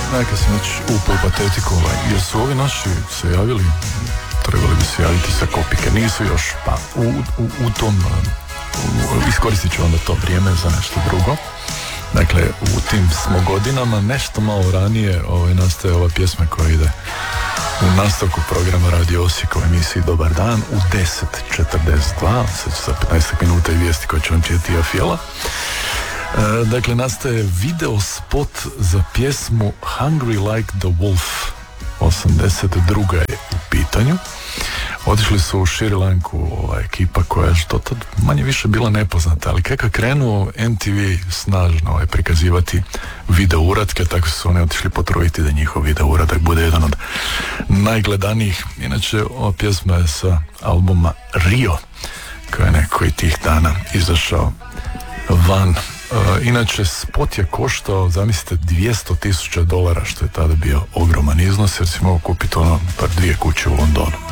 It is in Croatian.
neka sam već upao u patetiku, jer su ovi naši se javili, trebali bi se javiti sa kopike, nisu još, pa u tom, iskoristit ću onda to vrijeme za nešto drugo. Dakle, u tim smo godinama, nešto malo ranije nastaje ova pjesma koja ide u nastavku programa Radio Osijek u emisiji Dobar dan u 10:42, sad ću za 15 minuta i vijesti koje će vam čitati Afijela. Dakle, nastaje video spot za pjesmu Hungry Like the Wolf, 82. je u pitanju. Otišli su u Šri Lanku, ekipa koja je što tad manje više bila nepoznata, ali kako je krenuo MTV snažno prikazivati video uratke, tako su oni otišli potruditi da njihov video uradak bude jedan od najgledanijih. Inače, ova pjesma je sa albuma Rio, koji je neko tih dana izašao van. Inače, spot je koštao, zamislite, $200,000, što je tada bio ogroman iznos, jer si mogu kupiti bar 2 kuće u Londonu.